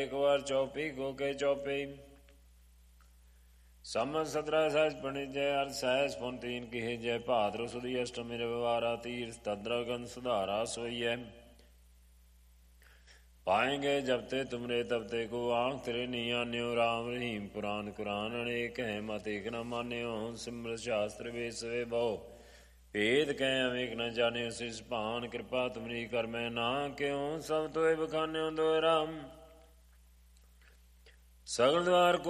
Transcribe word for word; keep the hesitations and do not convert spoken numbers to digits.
एक बार चौपी गो के चौपी समझ सत्रह सहज पंडित जय अर्थ सहज पुन तीन की जय भाद्र सुदी अष्टमी रविवारा तीर्थ तद्रगन सुधारा सोइय पाएंगे जबते तुमरे तबते को आंख तेरे निया न्यो राम रहीम पुराण कुरान अनेक है मत एक न मान्यो सिमर शास्त्र वे सवे बहु भेद कह अमेक न जाने सिस भान कृपा तुमरी कर मैं ना क्यों सब तो बखान्यो दो राम सगल द्वार को